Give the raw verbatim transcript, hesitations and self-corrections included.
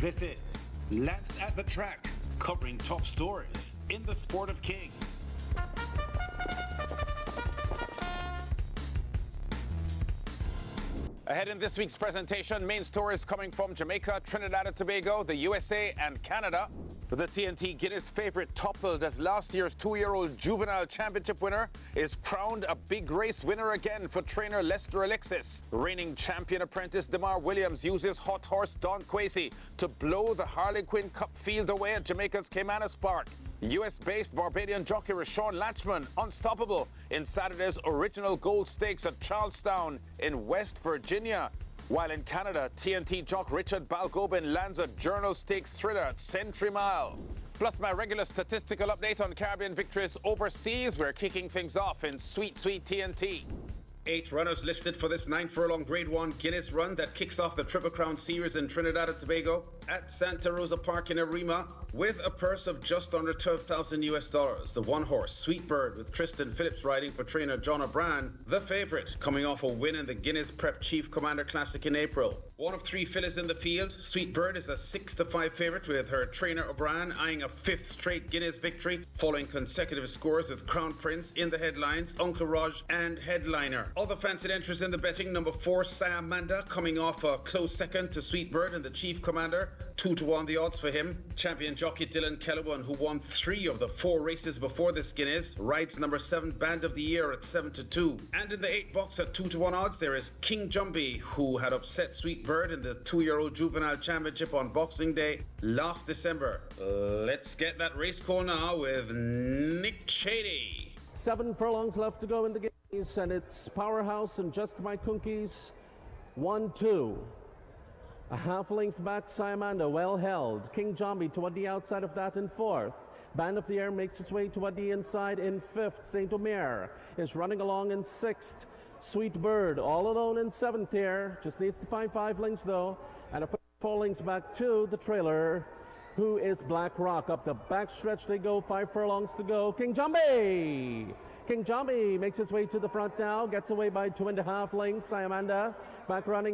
This is Lance at the Track, covering top stories in the sport of kings. Ahead in this week's presentation, main stories coming from Jamaica, Trinidad and Tobago, the U S A and Canada. The T N T Guinness favourite toppled as last year's two-year-old juvenile championship winner is crowned a big race winner again for trainer Lester Alexis. Reigning champion apprentice Demar Williams uses hot horse Don Quasey to blow the Harlequin Cup field away at Jamaica's Caymanas Park. U S-based Barbadian jockey Rashawn Latchman unstoppable in Saturday's original gold stakes at Charlestown in West Virginia. While in Canada, T N T jock Richard Balgobin lands a Journal Stakes thriller at Century Mile. Plus my regular statistical update on Caribbean victories overseas. We're kicking things off in sweet, sweet T N T. Eight runners listed for this nine furlong Grade one Guinness run that kicks off the Triple Crown Series in Trinidad and Tobago at Santa Rosa Park in Arima with a purse of just under twelve thousand U S dollars. The one horse, Sweet Bird, with Tristan Phillips riding for trainer John O'Brien, the favourite, coming off a win in the Guinness Prep Chief Commander Classic in April. One of three fillies in the field, Sweet Bird is a six to five favourite with her trainer O'Brien eyeing a fifth straight Guinness victory following consecutive scores with Crown Prince in the headlines, Uncle Raj and Headliner. Other fancied interest in the betting, number four, Siamanda, coming off a close second to Sweet Bird and the Chief Commander. Two to one the odds for him. Champion jockey Dylan Kellerman, who won three of the four races before this Guinness, rides number seven Band of the Year at seven to two. And in the eight box at two to one odds, there is King Jumbie, who had upset Sweet Bird in the two-year-old juvenile championship on Boxing Day last December. Let's get that race call now with Nick Chady. Seven furlongs left to go in the game, and it's Powerhouse and Just My Kunkies. One, two. A half length back, Siamanda, well held. King Jumbie toward the outside of that in fourth. Band of the Air makes its way toward the inside in fifth. Saint Omer is running along in sixth. Sweet Bird all alone in seventh here. Just needs to find five lengths though. And a four lengths back to the trailer, who is Black Rock. Up the backstretch they go, five furlongs to go. King Jumbie! King Jumbie makes his way to the front now, gets away by two and a half lengths. Siamanda back running.